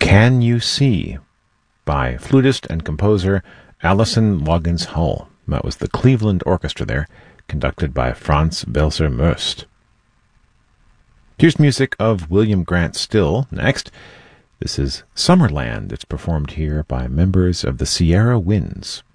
Can You See by flutist and composer Alison Loggins Hull. That was the Cleveland Orchestra there, conducted by Franz Welser Möst. Here's music of William Grant Still next. This is Summerland. It's performed here by members of the Sierra Winds.